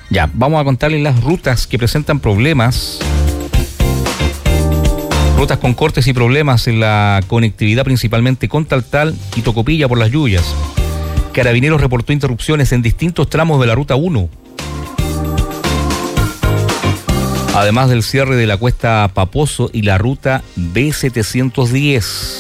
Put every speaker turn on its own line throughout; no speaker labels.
Ya, vamos a contarles las rutas que presentan problemas. Rutas con cortes y problemas en la conectividad, principalmente con Taltal y Tocopilla por las lluvias. Carabineros reportó interrupciones en distintos tramos de la Ruta 1. Además del cierre de la Cuesta Paposo y la Ruta B710.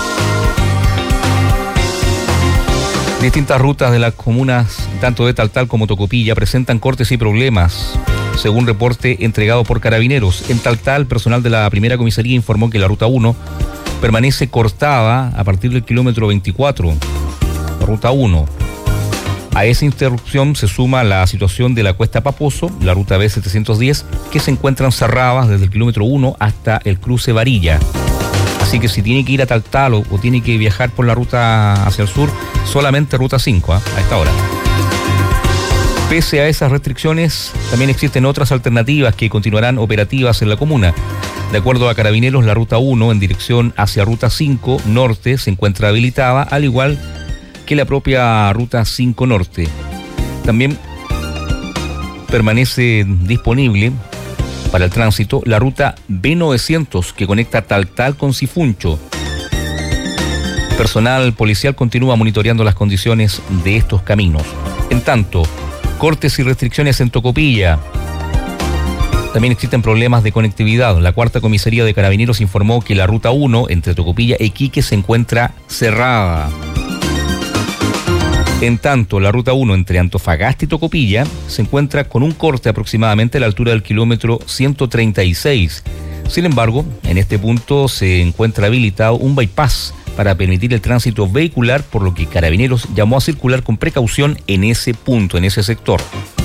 Distintas rutas de las comunas, tanto de Taltal como Tocopilla, presentan cortes y problemas, según reporte entregado por Carabineros. En Taltal, personal de la primera comisaría informó que la Ruta 1 permanece cortada a partir del kilómetro 24, la Ruta 1. A esa interrupción se suma la situación de la Cuesta Paposo, la Ruta B710, que se encuentran cerradas desde el kilómetro 1 hasta el cruce Varilla. Así que si tiene que ir a Taltal o tiene que viajar por la ruta hacia el sur, solamente Ruta 5 a esta hora. Pese a esas restricciones, también existen otras alternativas que continuarán operativas en la comuna. De acuerdo a Carabineros, la Ruta 1 en dirección hacia Ruta 5 Norte se encuentra habilitada, al igual que la propia Ruta 5 Norte. También permanece disponible para el tránsito la Ruta B900 que conecta Taltal con Sifuncho. Personal policial continúa monitoreando las condiciones de estos caminos. En tanto, cortes y restricciones en Tocopilla. También existen problemas de conectividad. La cuarta comisaría de Carabineros informó que la Ruta 1 entre Tocopilla y Iquique se encuentra cerrada. En tanto, la Ruta 1 entre Antofagasta y Tocopilla se encuentra con un corte aproximadamente a la altura del kilómetro 136. Sin embargo, en este punto se encuentra habilitado un bypass para permitir el tránsito vehicular, por lo que Carabineros llamó a circular con precaución en ese punto, en ese sector.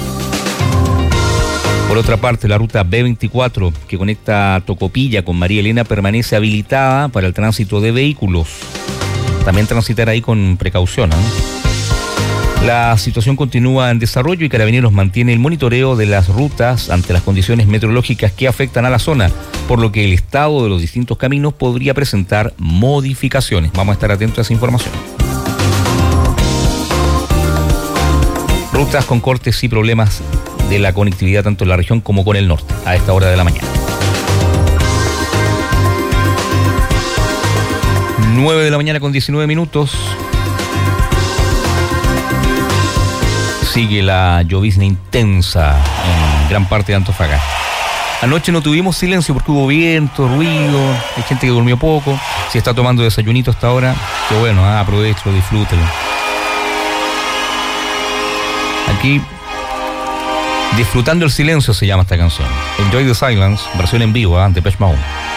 Por otra parte, la ruta B24 que conecta Tocopilla con María Elena permanece habilitada para el tránsito de vehículos. También transitar ahí con precaución, ¿eh? La situación continúa en desarrollo y Carabineros mantiene el monitoreo de las rutas ante las condiciones meteorológicas que afectan a la zona, por lo que el estado de los distintos caminos podría presentar modificaciones. Vamos a estar atentos a esa información. Rutas con cortes y problemas de la conectividad tanto en la región como con el norte a esta hora de la mañana. 9 de la mañana con 19 minutos. Sigue la llovizna intensa en gran parte de Antofagasta. Anoche no tuvimos silencio porque hubo viento, ruido, hay gente que durmió poco. Si está tomando desayunito hasta ahora, que bueno, aprovéchelo, disfrútelo. Aquí, Disfrutando el silencio se llama esta canción. Enjoy the Silence, versión en vivo, de Depeche Mode.